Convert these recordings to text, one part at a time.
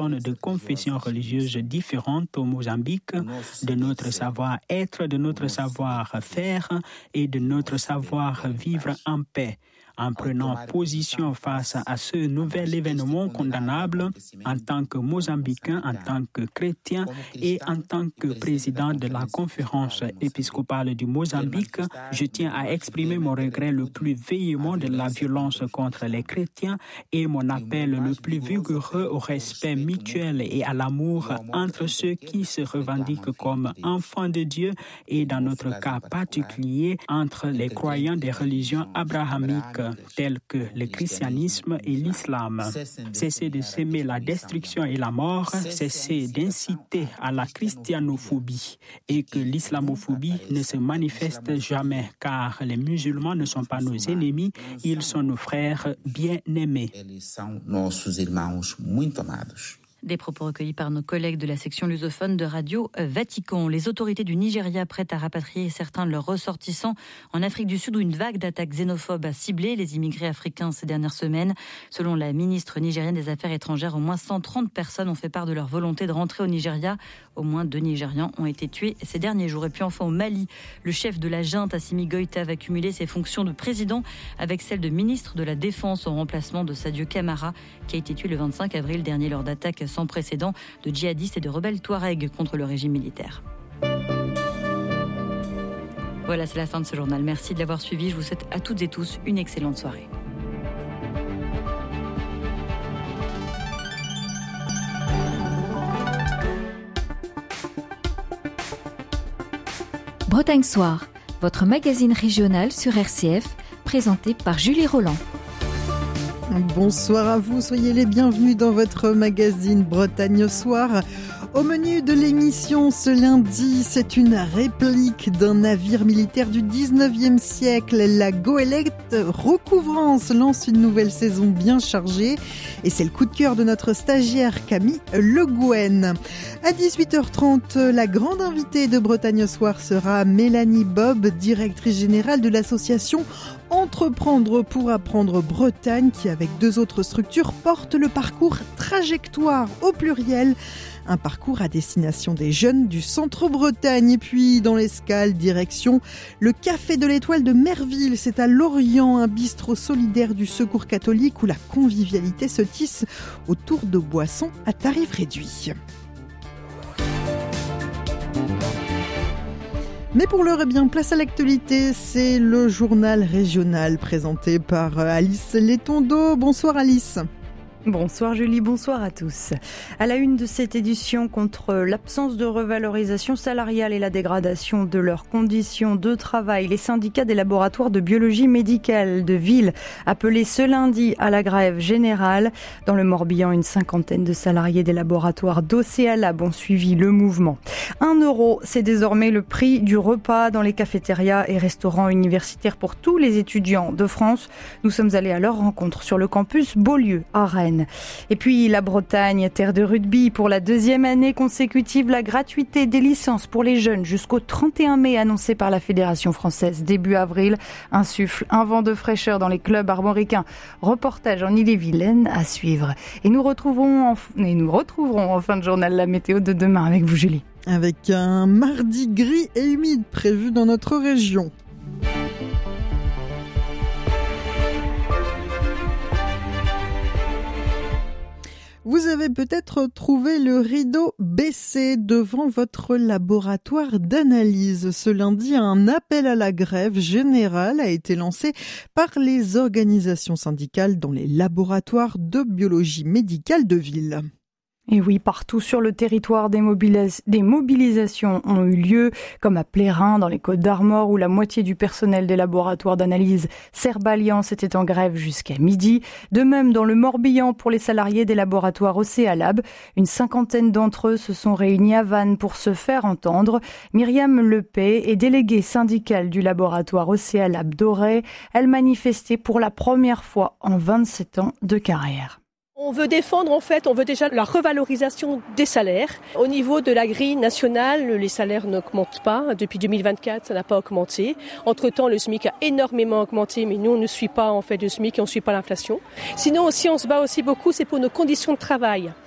personnes de confessions religieuses différentes au Mozambique, de notre savoir-être, de notre savoir-faire et de notre savoir-vivre en paix. En prenant position face à ce nouvel événement condamnable, en tant que Mozambicain, en tant que chrétien et en tant que président de la conférence épiscopale du Mozambique, je tiens à exprimer mon regret le plus véhément de la violence contre les chrétiens et mon appel le plus vigoureux au respect mutuel et à l'amour entre ceux qui se revendiquent comme enfants de Dieu et, dans notre cas particulier, entre les croyants des religions abrahamiques tels que le christianisme et l'islam. Cessez de s'aimer la destruction et la mort, cessez d'inciter à la christianophobie et que l'islamophobie ne se manifeste jamais, car les musulmans ne sont pas nos ennemis, ils sont nos frères bien-aimés. Des propos recueillis par nos collègues de la section lusophone de Radio Vatican. Les autorités du Nigeria prêtent à rapatrier certains de leurs ressortissants en Afrique du Sud où une vague d'attaques xénophobes a ciblé les immigrés africains ces dernières semaines. Selon la ministre nigérienne des Affaires étrangères, au moins 130 personnes ont fait part de leur volonté de rentrer au Nigeria. Au moins 2 Nigérians ont été tués ces derniers jours. Et puis enfin au Mali, le chef de la junte, Assimi Goïta, va cumuler ses fonctions de président avec celle de ministre de la Défense en remplacement de Sadio Camara, qui a été tué le 25 avril dernier lors d'attaques sans précédent de djihadistes et de rebelles touaregs contre le régime militaire. Voilà, c'est la fin de ce journal. Merci de l'avoir suivi. Je vous souhaite à toutes et tous une excellente soirée. Bretagne Soir, votre magazine régional sur RCF, présenté par Julie Roland. Bonsoir à vous, soyez les bienvenus dans votre magazine Bretagne Soir. Au menu de l'émission ce lundi, c'est une réplique d'un navire militaire du 19e siècle. La goélette Recouvrance lance une nouvelle saison bien chargée et c'est le coup de cœur de notre stagiaire Camille Le Gouen. À 18h30, la grande invitée de Bretagne Soir sera Mélanie Bob, directrice générale de l'association Entreprendre pour apprendre Bretagne, qui avec 2 autres structures porte le parcours Trajectoire au pluriel. Un parcours à destination des jeunes du centre-Bretagne. Et puis, dans l'escale, direction le Café de l'Étoile de Merville. C'est à Lorient, un bistrot solidaire du Secours catholique où la convivialité se tisse autour de boissons à tarif réduit. Mais pour l'heure, place à l'actualité. C'est le journal régional présenté par Alice Létondo. Bonsoir Alice. Bonsoir Julie, bonsoir à tous. À la une de cette édition, contre l'absence de revalorisation salariale et la dégradation de leurs conditions de travail, les syndicats des laboratoires de biologie médicale de Ville appelés ce lundi à la grève générale. Dans le Morbihan, une 50aine de salariés des laboratoires d'Océalab ont suivi le mouvement. 1 €, c'est désormais le prix du repas dans les cafétérias et restaurants universitaires pour tous les étudiants de France. Nous sommes allés à leur rencontre sur le campus Beaulieu à Rennes. Et puis la Bretagne, terre de rugby, pour la 2e année consécutive, la gratuité des licences pour les jeunes jusqu'au 31 mai annoncée par la Fédération française début avril insuffle un vent de fraîcheur dans les clubs armoricains. Reportage en Ille-et-Vilaine à suivre. Et nous retrouverons en fin de journal la météo de demain avec vous Julie. Avec un mardi gris et humide prévu dans notre région. Vous avez peut-être trouvé le rideau baissé devant votre laboratoire d'analyse. Ce lundi, un appel à la grève générale a été lancé par les organisations syndicales dans les laboratoires de biologie médicale de Ville. Et oui, partout sur le territoire, des mobilisations ont eu lieu, comme à Plérin, dans les Côtes-d'Armor, où la moitié du personnel des laboratoires d'analyse Cerballiance était en grève jusqu'à midi. De même, dans le Morbihan, pour les salariés des laboratoires Océalab, une 50aine d'entre eux se sont réunis à Vannes pour se faire entendre. Myriam Lepay est déléguée syndicale du laboratoire Océalab d'Auray. Elle manifestait pour la première fois en 27 ans de carrière. On veut défendre, on veut déjà la revalorisation des salaires. Au niveau de la grille nationale, les salaires n'augmentent pas. Depuis 2024, ça n'a pas augmenté. Entre-temps, le SMIC a énormément augmenté, mais nous, on ne suit pas le SMIC et on ne suit pas l'inflation. Sinon aussi, on se bat aussi beaucoup, c'est pour nos conditions de travail.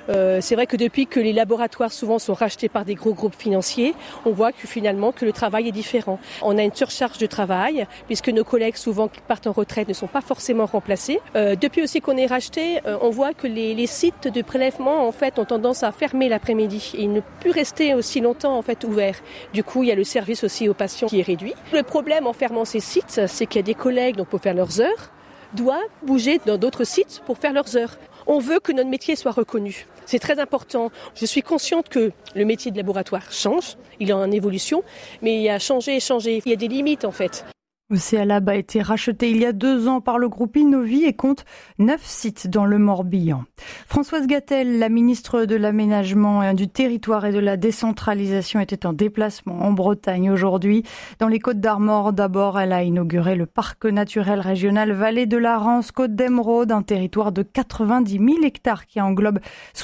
C'est vrai que depuis que les laboratoires souvent sont rachetés par des gros groupes financiers, on voit que finalement que le travail est différent. On a une surcharge de travail puisque nos collègues souvent qui partent en retraite ne sont pas forcément remplacés. Depuis aussi qu'on est racheté, on voit que les sites de prélèvement en fait ont tendance à fermer l'après-midi et ne plus rester aussi longtemps en fait ouverts. Du coup, il y a le service aussi aux patients qui est réduit. Le problème en fermant ces sites, c'est qu'il y a des collègues donc pour faire leurs heures doivent bouger dans d'autres sites pour faire leurs heures. On veut que notre métier soit reconnu. C'est très important. Je suis consciente que le métier de laboratoire change, il est en évolution, mais il a changé. Il y a des limites en fait. Océalab a été racheté il y a 2 ans par le groupe Innovi et compte 9 sites dans le Morbihan. Françoise Gatel, la ministre de l'Aménagement du Territoire et de la Décentralisation, était en déplacement en Bretagne aujourd'hui. Dans les Côtes-d'Armor, d'abord, elle a inauguré le parc naturel régional Vallée de la Rance Côte d'Émeraude, un territoire de 90 000 hectares qui englobe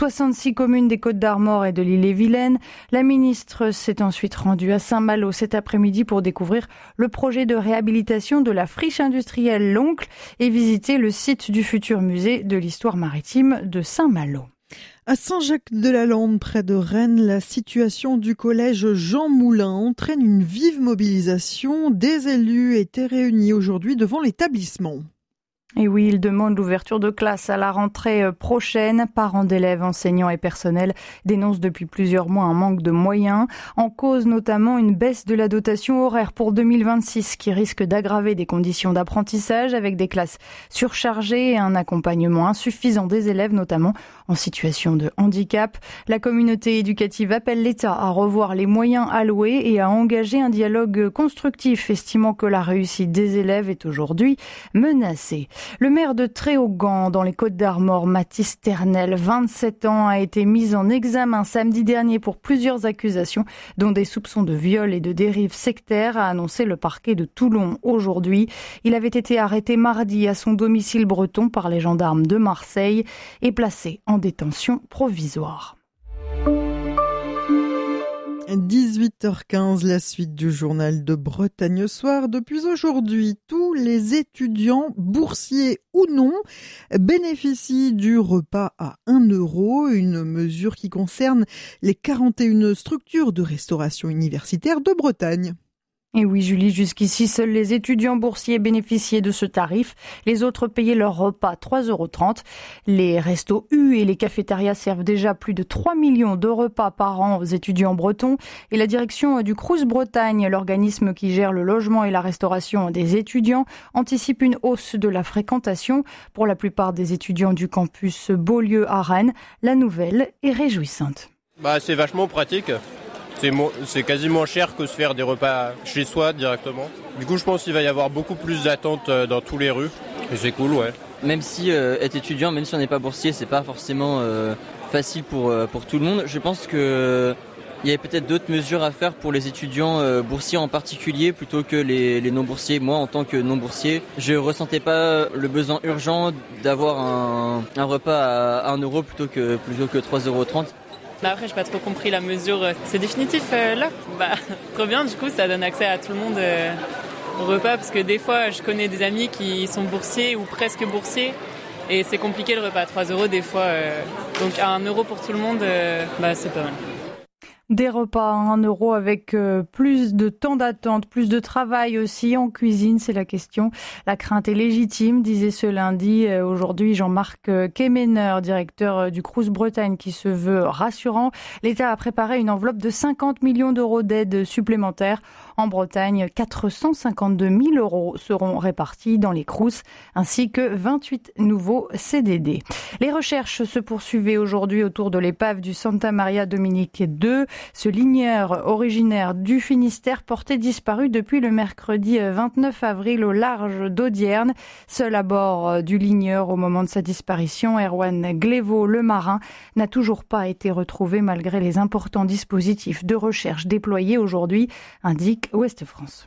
66 communes des Côtes-d'Armor et de l'Île-et-Vilaine. La ministre s'est ensuite rendue à Saint-Malo cet après-midi pour découvrir le projet de réhabilitation de la friche industrielle L'Oncle et visiter le site du futur musée de l'histoire maritime de Saint-Malo. À Saint-Jacques-de-la-Lande, près de Rennes, la situation du collège Jean Moulin entraîne une vive mobilisation. Des élus étaient réunis aujourd'hui devant l'établissement. Et oui, il demande l'ouverture de classe à la rentrée prochaine. Parents d'élèves, enseignants et personnels dénoncent depuis plusieurs mois un manque de moyens. En cause notamment une baisse de la dotation horaire pour 2026 qui risque d'aggraver des conditions d'apprentissage avec des classes surchargées et un accompagnement insuffisant des élèves, notamment en situation de handicap. La communauté éducative appelle l'État à revoir les moyens alloués et à engager un dialogue constructif, estimant que la réussite des élèves est aujourd'hui menacée. Le maire de Tréaugan, dans les Côtes-d'Armor, Mathis Ternel, 27 ans, a été mis en examen samedi dernier pour plusieurs accusations, dont des soupçons de viol et de dérive sectaire, a annoncé le parquet de Toulon aujourd'hui. Il avait été arrêté mardi à son domicile breton par les gendarmes de Marseille et placé en détention provisoire. 18h15, la suite du journal de Bretagne Soir. Depuis aujourd'hui, tous les étudiants, boursiers ou non, bénéficient du repas à 1 €, une mesure qui concerne les 41 structures de restauration universitaire de Bretagne. Et oui, Julie, jusqu'ici, seuls les étudiants boursiers bénéficiaient de ce tarif. Les autres payaient leur repas 3,30 €. Les restos U et les cafétérias servent déjà plus de 3 millions de repas par an aux étudiants bretons. Et la direction du Crous Bretagne, l'organisme qui gère le logement et la restauration des étudiants, anticipe une hausse de la fréquentation. Pour la plupart des étudiants du campus Beaulieu à Rennes, la nouvelle est réjouissante. C'est vachement pratique. C'est quasi moins cher que se faire des repas chez soi directement. Du coup, je pense qu'il va y avoir beaucoup plus d'attentes dans tous les rues. Et c'est cool, ouais. Même si être étudiant, même si on n'est pas boursier, c'est pas forcément facile pour tout le monde. Je pense que il y a peut-être d'autres mesures à faire pour les étudiants boursiers en particulier plutôt que les non-boursiers. Moi, en tant que non-boursier, je ressentais pas le besoin urgent d'avoir un repas à 1 € plutôt que 3,30 €. Après, j'ai pas trop compris la mesure. C'est définitif là ? Trop bien, du coup, ça donne accès à tout le monde au repas. Parce que des fois, je connais des amis qui sont boursiers ou presque boursiers. Et c'est compliqué le repas à 3 € des fois. Donc à 1 € pour tout le monde, c'est pas mal. Des repas à 1 € avec plus de temps d'attente, plus de travail aussi en cuisine, c'est la question. La crainte est légitime, disait ce lundi. Aujourd'hui, Jean-Marc Kemener, directeur du Crous Bretagne, qui se veut rassurant. L'État a préparé une enveloppe de 50 millions d'euros d'aide supplémentaire. En Bretagne, 452 000 € seront répartis dans les Crous, ainsi que 28 nouveaux CDD. Les recherches se poursuivaient aujourd'hui autour de l'épave du Santa Maria Dominique II. Ce ligneur originaire du Finistère porté disparu depuis le mercredi 29 avril au large d'Audierne. Seul à bord du ligneur au moment de sa disparition, Erwan Glévaux, le marin, n'a toujours pas été retrouvé malgré les importants dispositifs de recherche déployés aujourd'hui, indique Ouest France.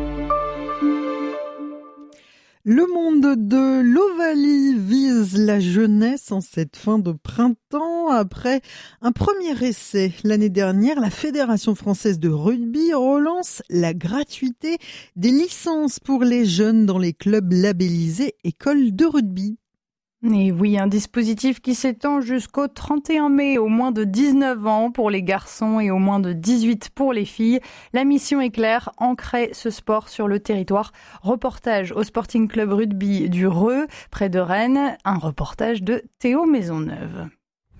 Le monde de l'Ovalie vise la jeunesse en cette fin de printemps. Après un premier essai l'année dernière, la Fédération française de rugby relance la gratuité des licences pour les jeunes dans les clubs labellisés écoles de rugby. Et oui, un dispositif qui s'étend jusqu'au 31 mai, au moins de 19 ans pour les garçons et au moins de 18 pour les filles. La mission est claire, ancrer ce sport sur le territoire. Reportage au Sporting Club Rugby du Reux, près de Rennes. Un reportage de Théo Maisonneuve.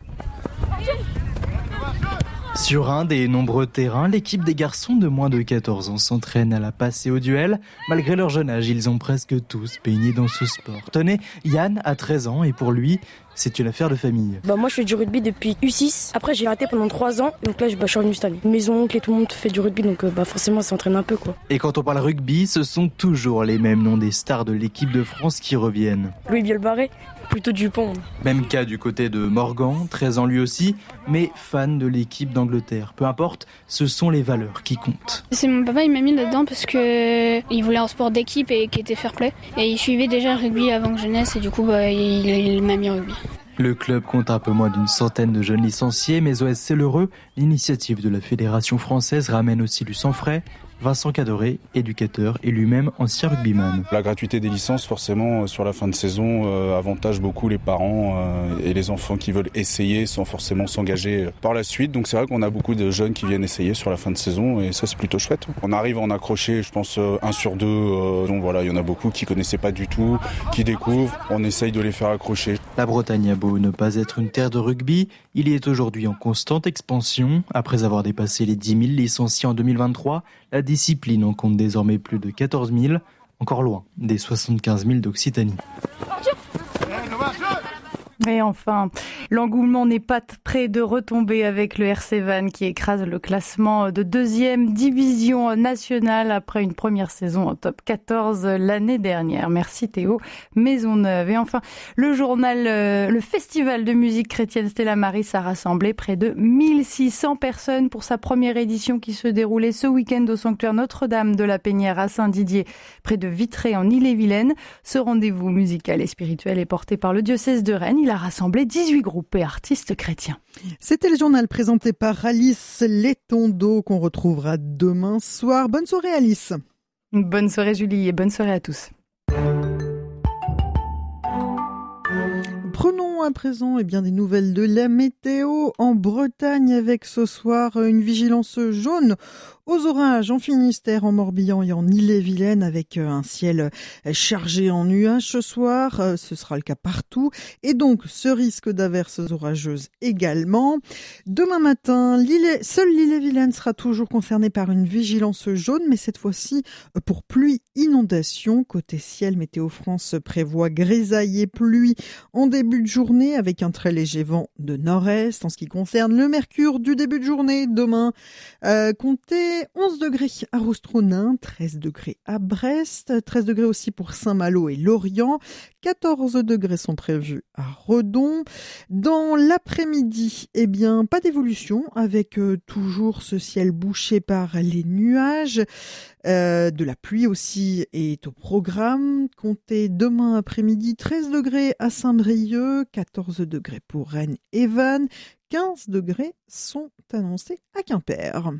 Sur un des nombreux terrains, l'équipe des garçons de moins de 14 ans s'entraîne à la passe et au duel. Malgré leur jeune âge, ils ont presque tous baigné dans ce sport. Tenez, Yann a 13 ans et pour lui, c'est une affaire de famille. Moi je fais du rugby depuis U6, après j'ai arrêté pendant 3 ans, donc là je suis revenu cette année. Mes oncles et tout le monde fait du rugby, donc forcément ça s'entraîne un peu quoi. Et quand on parle rugby, ce sont toujours les mêmes noms des stars de l'équipe de France qui reviennent. Louis Bielbarré, plutôt Dupont. Même cas du côté de Morgan, 13 ans lui aussi, mais fan de l'équipe d'Angleterre. Peu importe, ce sont les valeurs qui comptent. C'est mon papa, il m'a mis là-dedans parce qu'il voulait un sport d'équipe et qui était fair play. Et il suivait déjà le rugby avant que je naisse et du coup il m'a mis au rugby. Le club compte un peu moins d'une centaine de jeunes licenciés, mais au SC L'Heureux, l'initiative de la Fédération française ramène aussi du sang frais. Vincent Cadoré, éducateur et lui-même ancien rugbyman. La gratuité des licences, forcément, sur la fin de saison, avantage beaucoup les parents et les enfants qui veulent essayer sans forcément s'engager par la suite. Donc c'est vrai qu'on a beaucoup de jeunes qui viennent essayer sur la fin de saison et ça c'est plutôt chouette. On arrive à en accrocher, je pense, 1 sur 2. Donc voilà, il y en a beaucoup qui connaissaient pas du tout, qui découvrent. On essaye de les faire accrocher. La Bretagne a beau ne pas être une terre de rugby, il y est aujourd'hui en constante expansion. Après avoir dépassé les 10 000 licenciés en 2023, la discipline en compte désormais plus de 14 000, encore loin des 75 000 d'Occitanie. Et enfin, l'engouement n'est pas près de retomber avec le RC Vannes qui écrase le classement de 2e division nationale après une première saison en top 14 l'année dernière. Merci Théo Maisonneuve. Et enfin, le festival de musique chrétienne Stella Maris a rassemblé près de 1600 personnes pour sa première édition qui se déroulait ce week-end au sanctuaire Notre-Dame de la Pénière à Saint-Didier, près de Vitré en Ille-et-Vilaine. Ce rendez-vous musical et spirituel est porté par le diocèse de Rennes. Il a rassemblé 18 groupes et artistes chrétiens. C'était le journal présenté par Alice Letondo qu'on retrouvera demain soir. Bonne soirée Alice. Bonne soirée Julie et bonne soirée à tous. Prenons à présent des nouvelles de la météo en Bretagne avec ce soir une vigilance jaune aux orages en Finistère, en Morbihan et en Ille-et-Vilaine avec un ciel chargé en nuages ce soir. Ce sera le cas partout et donc ce risque d'averses orageuses également. Demain matin, seule l'Ille-et-Vilaine sera toujours concernée par une vigilance jaune, mais cette fois-ci pour pluie inondation. Côté ciel, Météo France prévoit grisaille et pluie en début de journée avec un très léger vent de nord-est. En ce qui concerne le mercure du début de journée, demain, comptez 11 degrés à Roustronin, 13 degrés à Brest, 13 degrés aussi pour Saint-Malo et Lorient, 14 degrés sont prévus à Redon. Dans l'après-midi, pas d'évolution avec toujours ce ciel bouché par les nuages. De la pluie aussi est au programme. Comptez demain après-midi 13 degrés à Saint-Brieuc, 14 degrés pour Rennes et Vannes, 15 degrés sont annoncés à Quimper.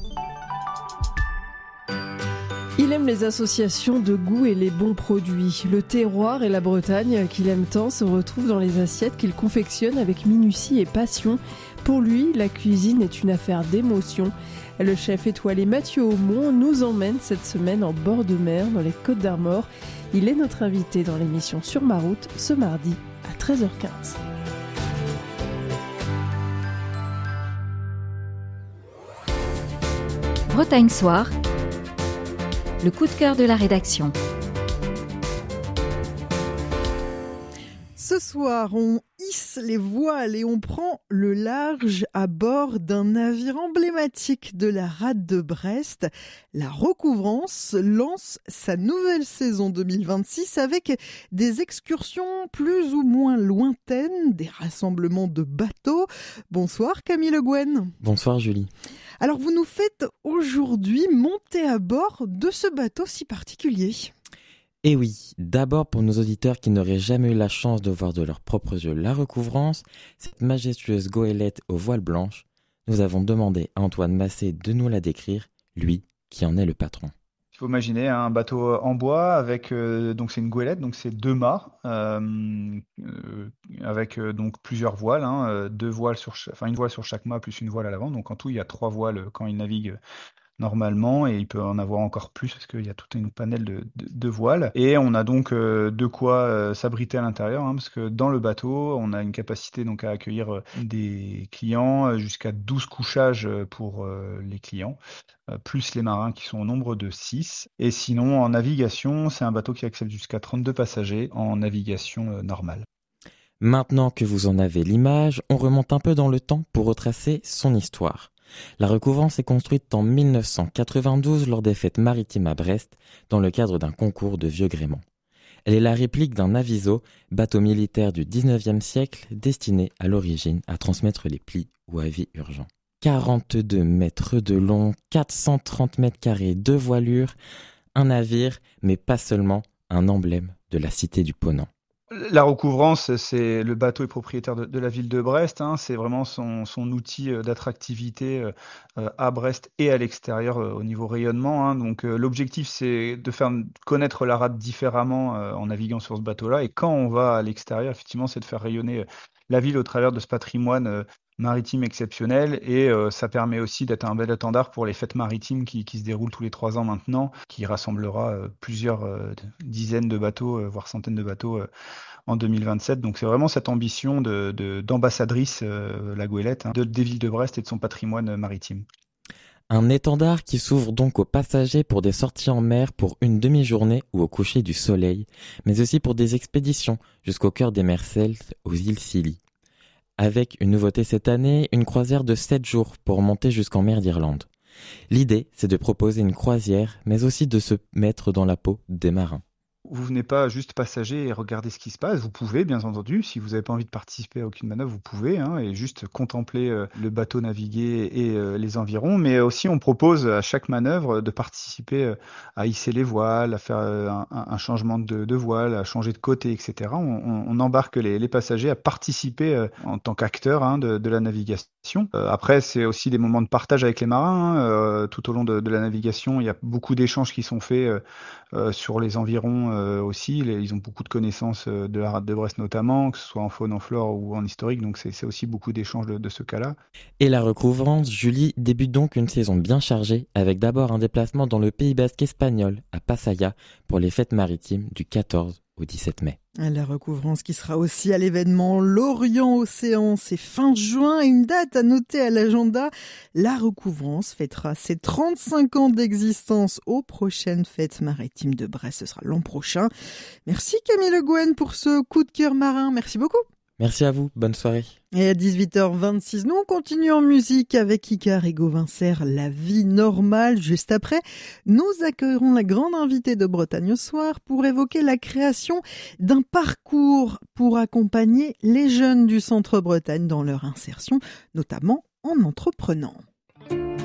Il aime les associations de goût et les bons produits. Le terroir et la Bretagne qu'il aime tant se retrouvent dans les assiettes qu'il confectionne avec minutie et passion. Pour lui, la cuisine est une affaire d'émotion. Le chef étoilé Mathieu Aumont nous emmène cette semaine en bord de mer dans les Côtes d'Armor. Il est notre invité dans l'émission Sur ma route ce mardi à 13h15. Bretagne Soir, le coup de cœur de la rédaction. Ce soir, on hisse les voiles et on prend le large à bord d'un navire emblématique de la rade de Brest. La Recouvrance lance sa nouvelle saison 2026 avec des excursions plus ou moins lointaines, des rassemblements de bateaux. Bonsoir Camille Le Guen. Bonsoir Julie. Alors vous nous faites aujourd'hui monter à bord de ce bateau si particulier. Et oui, d'abord pour nos auditeurs qui n'auraient jamais eu la chance de voir de leurs propres yeux la Recouvrance, cette majestueuse goélette aux voiles blanches, nous avons demandé à Antoine Massé de nous la décrire, lui qui en est le patron. faut imaginer un bateau en bois avec donc c'est une goélette, donc c'est 2 mâts avec donc plusieurs voiles, hein, une voile sur chaque mât plus une voile à l'avant. Donc en tout il y a 3 voiles quand il navigue normalement, et il peut en avoir encore plus parce qu'il y a toute une panel de voiles. Et on a donc de quoi s'abriter à l'intérieur, hein, parce que dans le bateau, on a une capacité donc à accueillir des clients, jusqu'à 12 couchages pour les clients, plus les marins qui sont au nombre de 6. Et sinon, en navigation, c'est un bateau qui accepte jusqu'à 32 passagers en navigation normale. Maintenant que vous en avez l'image, on remonte un peu dans le temps pour retracer son histoire. La recouvrance est construite en 1992 lors des fêtes maritimes à Brest, dans le cadre d'un concours de vieux gréement. Elle est la réplique d'un aviso, bateau militaire du 19e siècle, destiné à l'origine à transmettre les plis ou avis urgents. 42 mètres de long, 430 mètres carrés de voilure, un navire, mais pas seulement, un emblème de la cité du Ponant. La recouvrance, c'est le bateau est propriétaire de la ville de Brest, hein, c'est vraiment son outil d'attractivité à Brest et à l'extérieur au niveau rayonnement, hein. Donc l'objectif, c'est de faire connaître la rade différemment en naviguant sur ce bateau-là. Et quand on va à l'extérieur, effectivement, c'est de faire rayonner la ville au travers de ce patrimoine maritime exceptionnel, et ça permet aussi d'être un bel étendard pour les fêtes maritimes qui se déroulent tous les 3 ans maintenant, qui rassemblera plusieurs dizaines de bateaux, voire centaines de bateaux en 2027. Donc c'est vraiment cette ambition d'ambassadrice, la goélette, hein, des villes de Brest et de son patrimoine maritime. Un étendard qui s'ouvre donc aux passagers pour des sorties en mer pour une demi-journée ou au coucher du soleil, mais aussi pour des expéditions jusqu'au cœur des mers celtes, aux îles Scilly. Avec une nouveauté cette année, une croisière de 7 jours pour monter jusqu'en mer d'Irlande. L'idée, c'est de proposer une croisière, mais aussi de se mettre dans la peau des marins. Vous venez pas juste passager et regarder ce qui se passe. Vous pouvez, bien entendu, si vous n'avez pas envie de participer à aucune manœuvre, vous pouvez, hein, et juste contempler le bateau naviguer et les environs. Mais aussi, on propose à chaque manœuvre de participer à hisser les voiles, à faire un changement de voile, à changer de côté, etc. On embarque les passagers à participer en tant qu'acteurs, hein, de la navigation. Après, c'est aussi des moments de partage avec les marins, hein. Tout au long de la navigation, il y a beaucoup d'échanges qui sont faits sur les environs aussi. Ils ont beaucoup de connaissances de la rade de Brest notamment, que ce soit en faune, en flore ou en historique, donc c'est aussi beaucoup d'échanges de ce cas-là. Et la recouvrance, Julie, débute donc une saison bien chargée, avec d'abord un déplacement dans le Pays basque espagnol, à Pasaia, pour les fêtes maritimes du 14 au 17 mai. La recouvrance qui sera aussi à l'événement Lorient Océan, c'est fin juin, et une date à noter à l'agenda. La recouvrance fêtera ses 35 ans d'existence aux prochaines fêtes maritimes de Brest. Ce sera l'an prochain. Merci Camille Le Guen pour ce coup de cœur marin. Merci beaucoup. Merci à vous, bonne soirée. Et à 18h26, nous on continue en musique avec Icare et Gauvincer, La vie normale. Juste après, nous accueillerons la grande invitée de Bretagne au soir pour évoquer la création d'un parcours pour accompagner les jeunes du Centre Bretagne dans leur insertion, notamment en entreprenant.